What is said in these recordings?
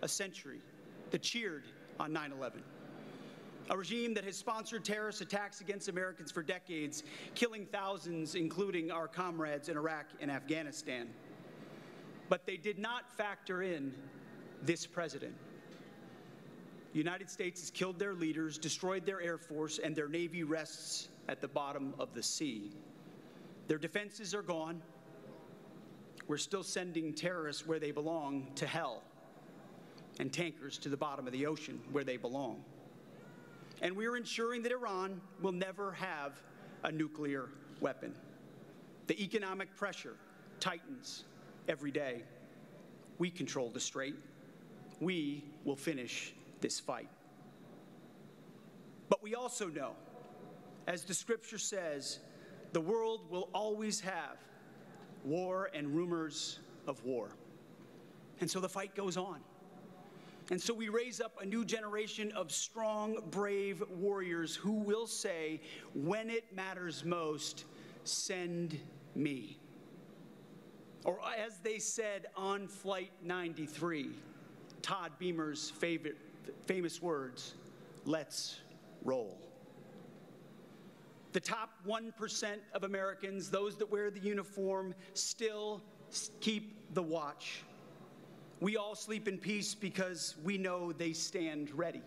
a century that cheered on 9/11. A regime that has sponsored terrorist attacks against Americans for decades, killing thousands, including our comrades in Iraq and Afghanistan. But they did not factor in this president. The United States has killed their leaders, destroyed their Air Force, and their Navy rests at the bottom of the sea. Their defenses are gone. We're still sending terrorists where they belong, to hell, and tankers to the bottom of the ocean where they belong. And we're ensuring that Iran will never have a nuclear weapon. The economic pressure tightens every day. We control the strait. We will finish this fight. But we also know, as the scripture says, the world will always have war and rumors of war. And so the fight goes on. And so we raise up a new generation of strong, brave warriors who will say, when it matters most, send me. Or as they said on Flight 93, Todd Beamer's famous words, let's roll. The top 1% of Americans, those that wear the uniform, still keep the watch. We all sleep in peace because we know they stand ready.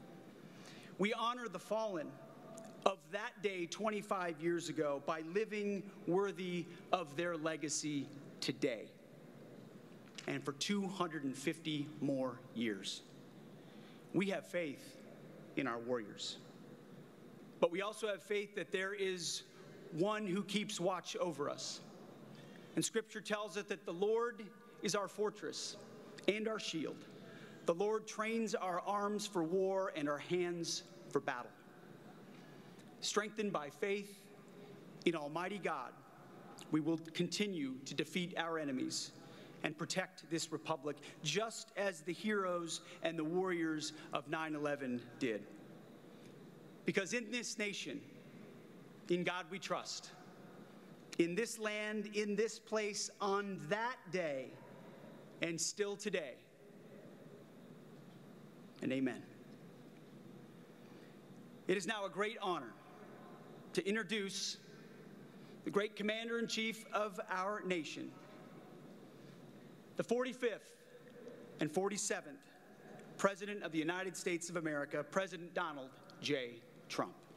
We honor the fallen of that day 25 years ago by living worthy of their legacy today and for 250 more years. We have faith in our warriors, but we also have faith that there is one who keeps watch over us. And Scripture tells us that the Lord is our fortress and our shield. The Lord trains our arms for war and our hands for battle. Strengthened by faith in Almighty God, we will continue to defeat our enemies and protect this republic, just as the heroes and the warriors of 9/11 did. Because in this nation, in God we trust. In this land, in this place, on that day, and still today. And amen. It is now a great honor to introduce the great Commander-in-Chief of our nation, the 45th and 47th President of the United States of America, President Donald J. Trump.